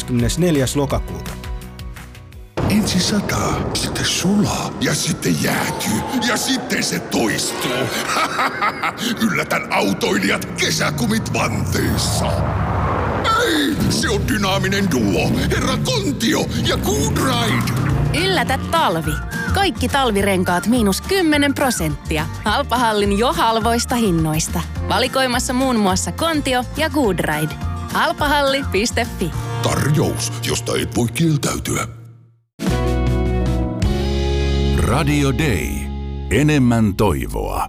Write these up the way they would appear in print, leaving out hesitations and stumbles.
24. lokakuuta. Ensin sataa, sitten sulaa ja sitten jäätyy ja sitten se toistuu. Yllätän autoilijat kesäkumit vanteessa. Ei, se on dynaaminen duo, herra Kontio ja Good Ride. Yllätä talvi. Kaikki talvirenkaat -10%. Halpahallin jo halvoista hinnoista. Valikoimassa muun muassa Kontio ja Good Ride. Halpahalli.fi. Tarjous, josta et voi kieltäytyä. Radio Day. Enemmän toivoa.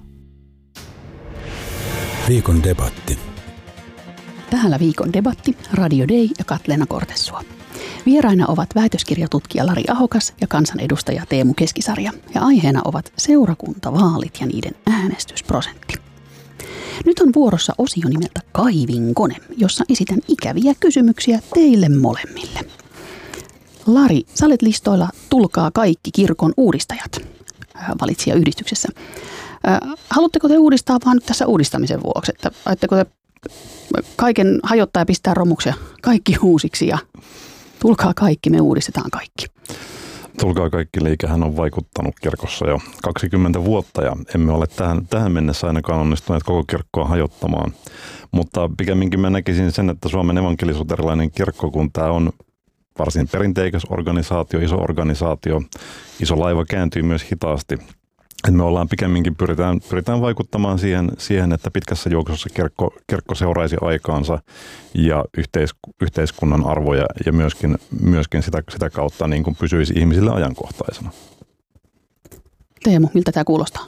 Viikon debatti. Täällä viikon debatti, Radio Day ja Katleena Kortessuo. Vieraina ovat väitöskirjatutkija Lari Ahokas ja kansanedustaja Teemu Keskisarja. Ja aiheena ovat seurakuntavaalit ja niiden äänestysprosentti. Nyt on vuorossa osio nimeltä Kaivinkone, jossa esitän ikäviä kysymyksiä teille molemmille. Lari, sä olet listoilla Tulkaa kaikki kirkon uudistajat valitsijayhdistyksessä. Haluatteko te uudistaa vaan nyt tässä uudistamisen vuoksi? Että ajatteko te kaiken hajottaa ja pistää romuksi ja kaikki uusiksi ja tulkaa kaikki, me uudistetaan kaikki? Tulkaa kaikki -liikehän on vaikuttanut kirkossa jo 20 vuotta ja emme ole tähän mennessä ainakaan onnistuneet koko kirkkoa hajottamaan. Mutta pikemminkin mä näkisin sen, että Suomen evankelis-luterilainen kirkko, kun tämä on varsin perinteikäs organisaatio, iso organisaatio, iso laiva kääntyy myös hitaasti. Et me ollaan pikemminkin pyritään vaikuttamaan siihen, että pitkässä juoksussa kirkko seuraisi aikaansa ja yhteiskunnan arvoja ja myöskin sitä kautta niin kuin pysyisi ihmisille ajankohtaisena. Teemu, miltä tämä kuulostaa?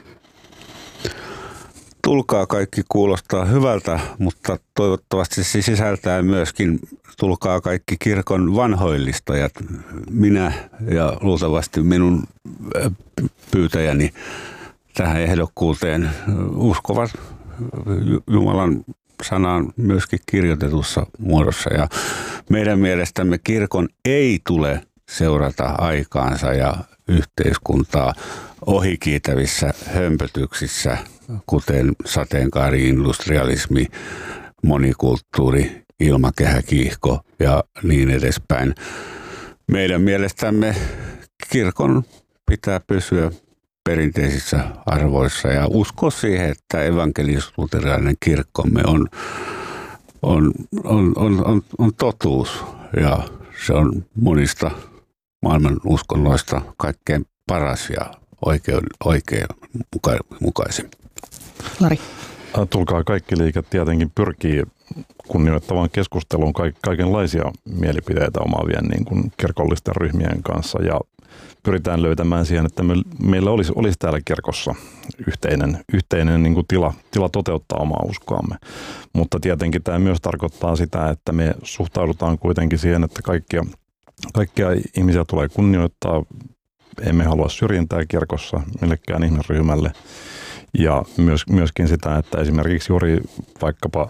Tulkaa kaikki kuulostaa hyvältä, mutta toivottavasti se sisältää myöskin tulkaa kaikki kirkon vanhoillistajat. Minä ja luultavasti minun pyytäjäni tähän ehdokkuuteen uskovat Jumalan sanaan myöskin kirjoitetussa muodossa. Ja meidän mielestämme kirkon ei tule seurata aikaansa ja yhteiskuntaa ohikiitävissä hömpötyksissä, kuten sateenkaari-industrialismi, monikulttuuri, ilmakehäkiihko ja niin edespäin. Meidän mielestämme kirkon pitää pysyä perinteisissä arvoissa ja uskoa siihen, että evankelis-luterilainen kirkkomme on totuus ja se on monista maailman uskonnoista kaikkein paras ja oikeudenmukaisin. Lari. Tulkaa kaikki -liike tietenkin pyrkii kunnioittavaan keskusteluun kaikenlaisia mielipiteitä omaavien niin kuin kirkollisten ryhmien kanssa ja pyritään löytämään siihen, että meillä olisi täällä kirkossa yhteinen niin kuin tila toteuttaa omaa uskoamme. Mutta tietenkin tämä myös tarkoittaa sitä, että me suhtaudutaan kuitenkin siihen, että kaikkia ihmisiä tulee kunnioittaa. Emme halua syrjintää kirkossa millekään ihmisryhmälle. Ja myöskin sitä, että esimerkiksi juuri vaikkapa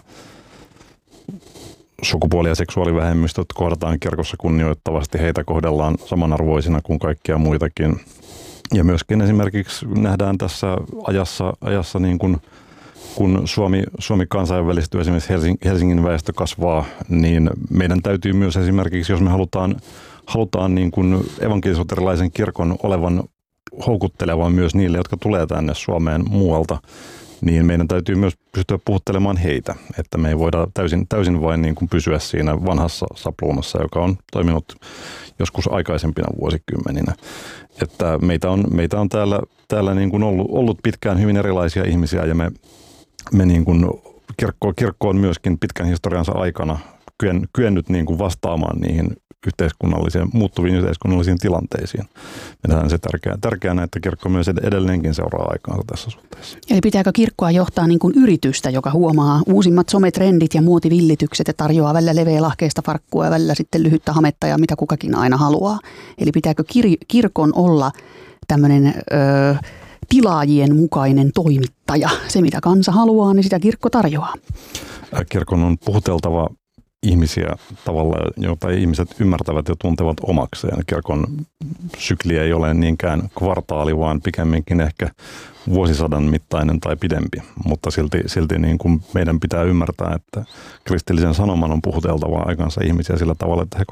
sukupuoli- ja seksuaalivähemmistöt kohdataan kirkossa kunnioittavasti, heitä kohdellaan samanarvoisina kuin kaikkia muitakin. Ja myöskin esimerkiksi nähdään tässä ajassa niin kun Suomi kansainvälistyy, esimerkiksi Helsingin väestö kasvaa, niin meidän täytyy myös esimerkiksi, jos me halutaan niin kuin evankelis-luterilaisen kirkon olevan houkutteleva myös niille, jotka tulee tänne Suomeen muualta, niin meidän täytyy myös pystyä puhuttelemaan heitä, että me ei voida täysin vain niin kuin pysyä siinä vanhassa sapluunassa, joka on toiminut joskus aikaisempina vuosikymmeninä. Että meitä on täällä niin kuin ollut pitkään hyvin erilaisia ihmisiä ja me niin kuin kirkko on myöskin pitkän historiansa aikana kyennyt niin kuin vastaamaan niihin muuttuviin yhteiskunnallisiin tilanteisiin. Meidän se tärkeänä, että kirkko myös edelleenkin seuraa aikaansa tässä suhteessa. Eli pitääkö kirkkoa johtaa niin kuin yritystä, joka huomaa uusimmat sometrendit ja muotivillitykset ja tarjoaa välillä leveälahkeista farkkua ja välillä sitten lyhyttä hametta ja mitä kukakin aina haluaa. Eli pitääkö kirkon olla tämmöinen tilaajien mukainen toimittaja? Se mitä kansa haluaa, niin sitä kirkko tarjoaa. Kirkon on puhuteltava ihmisiä tavalla, jota ihmiset ymmärtävät ja tuntevat omakseen. Kirkon sykli ei ole niinkään kvartaali, vaan pikemminkin ehkä vuosisadan mittainen tai pidempi. Mutta silti niin kuin meidän pitää ymmärtää, että kristillisen sanoman on puhuteltava aikansa ihmisiä sillä tavalla, että he